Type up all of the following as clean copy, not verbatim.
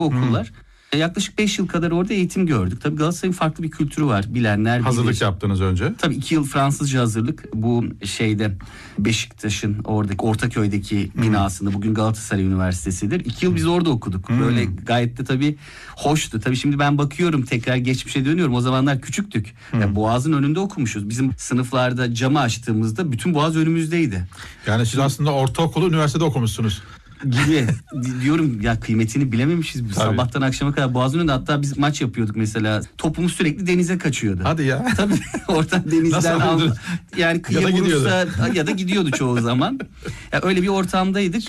okullar. Yaklaşık 5 yıl kadar orada eğitim gördük. Tabii Galatasaray'ın farklı bir kültürü var. Bilenler bilir. Hazırlık yaptınız önce. Tabii 2 yıl Fransızca hazırlık. Bu Beşiktaş'ın oradaki Ortaköy'deki binasında, bugün Galatasaray Üniversitesi'dir. 2 yıl biz orada okuduk. Böyle gayet de tabii hoştu. Tabii şimdi ben bakıyorum, tekrar geçmişe dönüyorum. O zamanlar küçüktük. Yani Boğaz'ın önünde okumuşuz. Bizim sınıflarda camı açtığımızda bütün Boğaz önümüzdeydi. Yani siz aslında ortaokulu üniversitede okumuşsunuz. Gibi diyorum ya, kıymetini bilememişiz biz. Sabahtan akşama kadar Boğaz'ın önünde, hatta biz maç yapıyorduk mesela. Topumuz sürekli denize kaçıyordu. Hadi ya. Tabii oradan denizden yani kıyı vurursa ya da gidiyordu çoğu zaman. Yani öyle bir ortamdaydık.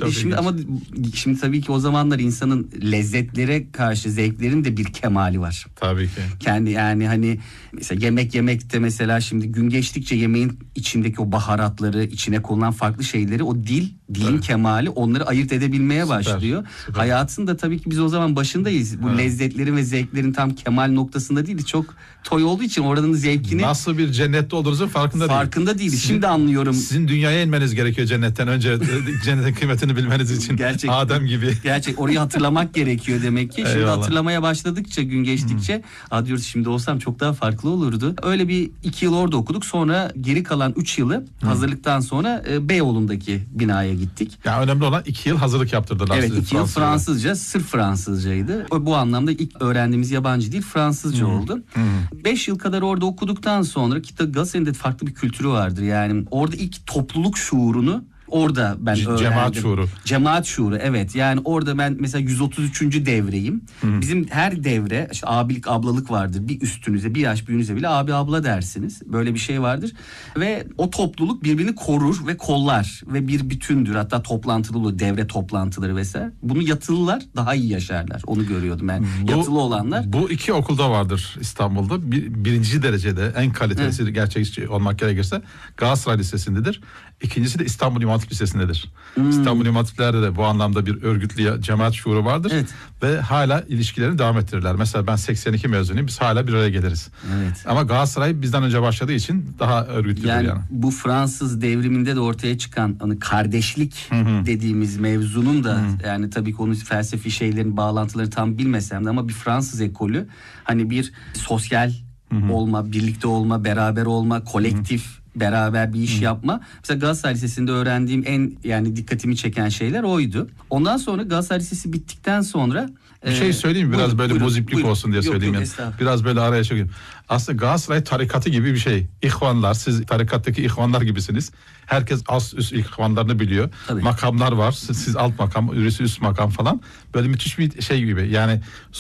Şimdi tabii ki o zamanlar insanın lezzetlere karşı zevklerin de bir kemali var. Tabii ki. Kendi yani hani mesela yemek yemekte, mesela şimdi gün geçtikçe yemeğin içindeki o baharatları, içine konulan farklı şeyleri, o dilin kemali onları ayırt edebilmeye başlıyor. Süper. Hayatın da tabii ki biz o zaman başındayız. Bu lezzetlerin ve zevklerin tam kemal noktasında değil. Çok toy olduğu için oranın zevkini... Nasıl bir cennette olduğunuzun farkında değiliz. Şimdi anlıyorum. Sizin dünyaya inmeniz gerekiyor cennetten önce. Cennetin kıymetini bilmeniz için. Adem gibi. Orayı hatırlamak gerekiyor demek ki. Şimdi hatırlamaya başladıkça, gün geçtikçe diyoruz şimdi olsam çok daha farklı olurdu. Öyle bir 2 yıl orada okuduk. Sonra geri kalan 3 yılı hazırlıktan sonra Beyoğlu'ndaki binaya gittik. Ya önemli olan 2 yıl hazırlık yaptırdılar. Evet, 2 yıl Fransızca, sırf Fransızcaydı. Bu anlamda ilk öğrendiğimiz yabancı dil Fransızca oldu. 5 yıl kadar orada okuduktan sonra, ki Galatasaray'ın da farklı bir kültürü vardır. Yani orada ilk topluluk şuurunu orada ben öğrendim. Cemaat şuuru, evet. Yani orada ben mesela 133. devreyim. Bizim her devre işte abilik, ablalık vardır. Bir üstünüze, bir yaş büyüğünüze bile abi abla dersiniz. Böyle bir şey vardır. Ve o topluluk birbirini korur ve kollar ve bir bütündür. Hatta toplantılı olur, devre toplantıları vesaire. Bunu yatılılar daha iyi yaşarlar. Onu görüyordum ben. Yatılı olanlar. Bu 2 okulda vardır İstanbul'da. Birinci derecede en kalitelisi, gerçekçi olmak gerekirse Galatasaray Lisesi'ndedir. İkincisi de İstanbul İmam Hatip Lisesi'ndedir. İstanbul İmam Hatipler'de de bu anlamda bir örgütlü cemaat şuuru vardır. Evet. Ve hala ilişkilerini devam ettirirler. Mesela ben 82 mezunuyum. Biz hala bir araya geliriz. Evet. Ama Galatasaray bizden önce başladığı için daha örgütlüdür yani. Bu Fransız devriminde de ortaya çıkan hani kardeşlik dediğimiz mevzunun da yani tabii ki onun felsefi şeylerin bağlantıları tam bilmesem de, ama bir Fransız ekolü hani bir sosyal olma, birlikte olma, beraber olma, kolektif beraber bir iş yapma. Mesela Galatasaray Lisesi'nde öğrendiğim en dikkatimi çeken şeyler oydu. Ondan sonra Galatasaray Lisesi bittikten sonra bir şey söyleyeyim mi? Biraz böyle muziplik olsun diye söyleyeyim. Biraz böyle araya çekeyim. Aslında Galatasaray tarikatı gibi bir şey. İhvanlar, siz tarikattaki ihvanlar gibisiniz. Herkes az üst ihvanlarını biliyor. Tabii. Makamlar var. Siz alt makam, birisi üst makam falan. Böyle müthiş bir şey gibi. Yani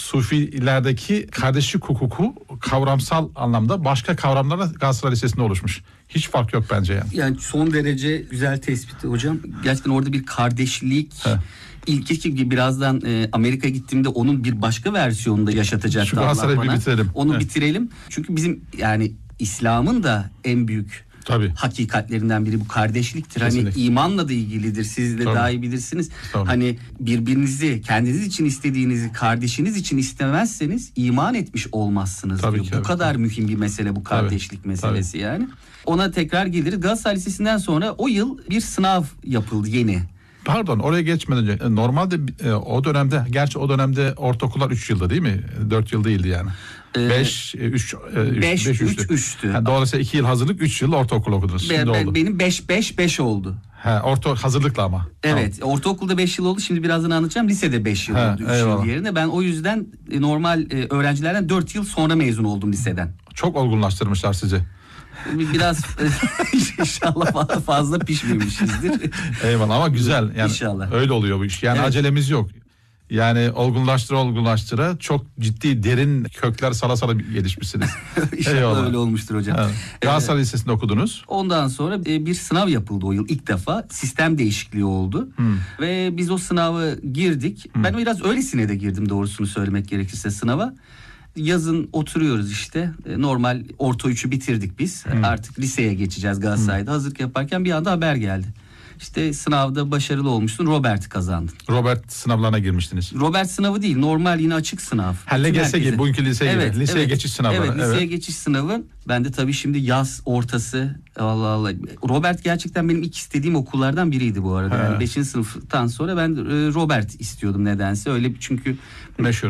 Sufilerdeki kardeşlik hukuku kavramsal anlamda başka kavramlarla Galatasaray Lisesi'nde oluşmuş. Hiç fark yok bence yani. Yani son derece güzel tespit hocam. Gerçekten orada bir kardeşlik... İlk gibi birazdan Amerika'ya gittiğimde onun bir başka versiyonunda yaşatacaktı Allah bana. Bitirelim. Onu bitirelim. Çünkü bizim İslam'ın da en büyük hakikatlerinden biri bu kardeşliktir. Kesinlikle. Hani imanla da ilgilidir. Siz de daha iyi bilirsiniz. Hani birbirinizi, kendiniz için istediğinizi kardeşiniz için istemezseniz iman etmiş olmazsınız diyor. Bu kadar mühim bir mesele bu kardeşlik meselesi yani. Ona tekrar geliriz. Galatasaray Lisesi'nden sonra o yıl bir sınav yapıldı yeni. Pardon, oraya geçmeden önce normalde o dönemde ortaokullar 3 yılda değil mi? 4 yıl değildi yani. 5 3'tü. Yani dolayısıyla 2 yıl hazırlık, 3 yıl ortaokul okudunuz. Benim 5 oldu. Hazırlıkla ama. Evet, ortaokulda 5 yıl oldu. Şimdi birazdan anlatacağım. Lisede 5 yıl oldu, 3 yıl yerine. Ben o yüzden normal öğrencilerden 4 yıl sonra mezun oldum liseden. Çok olgunlaştırmışlar sizi. Biraz inşallah fazla pişmemişizdir. Eyvallah, ama güzel. Yani İnşallah. Öyle oluyor bu iş. Yani acelemiz yok. Yani olgunlaştıra çok ciddi derin kökler sala gelişmişsiniz. İnşallah öyle olmuştur hocam. Evet. Galatasaray Lisesi'nde okudunuz. Ondan sonra bir sınav yapıldı o yıl ilk defa. Sistem değişikliği oldu. Ve biz o sınavı girdik. Ben biraz öylesine de girdim, doğrusunu söylemek gerekirse sınava. Yazın oturuyoruz işte. Normal orta 3'ü bitirdik biz. Artık liseye geçeceğiz Galatasaray'da. Hazırlık yaparken bir anda haber geldi. İşte sınavda başarılı olmuşsun, Robert kazandın. Robert sınavlarına girmiştiniz. Robert sınavı değil, normal yine açık sınav. LGS gibi, bugünkü liseye gibi. Liseye geçiş sınavı. Evet, liseye geçiş sınavı. Ben de tabii şimdi yaz ortası, Allah. Robert gerçekten benim ilk istediğim okullardan biriydi bu arada. Yani 5. sınıftan sonra ben Robert istiyordum nedense. Öyle çünkü meşhur.